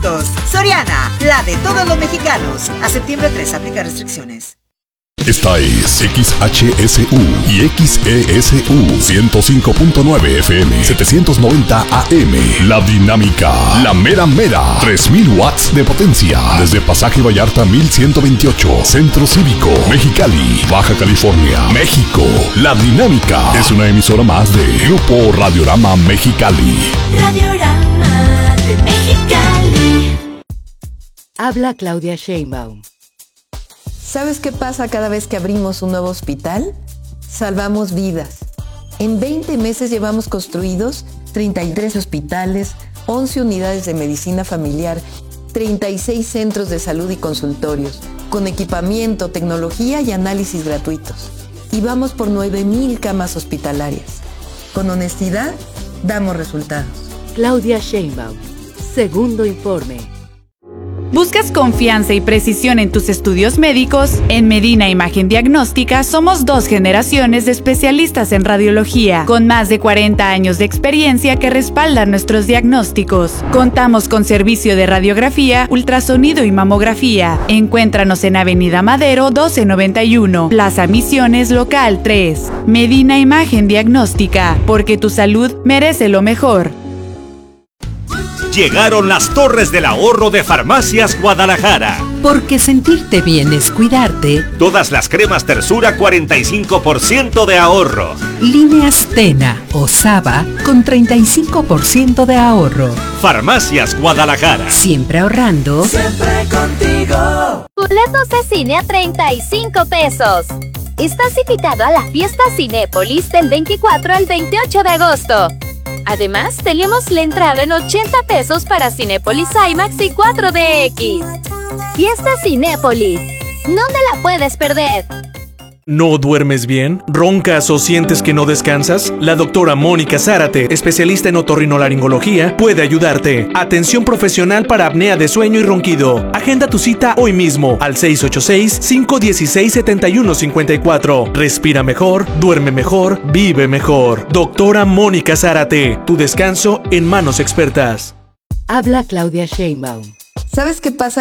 productos. Soriana, la de todos los mexicanos. A septiembre 3, aplica restricciones. Esta es XHSU y XESU 105.9 FM 790 AM. La Dinámica, la mera mera, 3000 watts de potencia. Desde Pasaje Vallarta 1128, Centro Cívico, Mexicali, Baja California, México. La Dinámica es una emisora más de Grupo Radiorama Mexicali. Radiorama de Mexicali. Habla Claudia Sheinbaum. ¿Sabes qué pasa cada vez que abrimos un nuevo hospital? Salvamos vidas. En 20 meses llevamos construidos 33 hospitales, 11 unidades de medicina familiar, 36 centros de salud y consultorios, con equipamiento, tecnología y análisis gratuitos. Y vamos por 9,000 camas hospitalarias. Con honestidad, damos resultados. Claudia Sheinbaum. Segundo informe. ¿Buscas confianza y precisión en tus estudios médicos? En Medina Imagen Diagnóstica somos 2 generaciones de especialistas en radiología, con más de 40 años de experiencia que respaldan nuestros diagnósticos. Contamos con servicio de radiografía, ultrasonido y mamografía. Encuéntranos en Avenida Madero 1291, Plaza Misiones Local 3. Medina Imagen Diagnóstica, porque tu salud merece lo mejor. Llegaron las Torres del Ahorro de Farmacias Guadalajara. Porque sentirte bien es cuidarte. Todas las cremas Tersura 45% de ahorro. Líneas Tena o Saba con 35% de ahorro. Farmacias Guadalajara. Siempre ahorrando. Siempre contigo. Boletos de cine a 35 pesos. Estás invitado a la fiesta Cinépolis del 24 al 28 de agosto. Además, tenemos la entrada en 80 pesos para Cinépolis IMAX y 4DX. Fiesta Cinépolis. No te la puedes perder. ¿No duermes bien? ¿Roncas o sientes que no descansas? La doctora Mónica Zárate, especialista en otorrinolaringología, puede ayudarte. Atención profesional para apnea de sueño y ronquido. Agenda tu cita hoy mismo al 686-516-7154. Respira mejor, duerme mejor, vive mejor. Doctora Mónica Zárate, tu descanso en manos expertas. Habla Claudia Sheinbaum. ¿Sabes qué pasa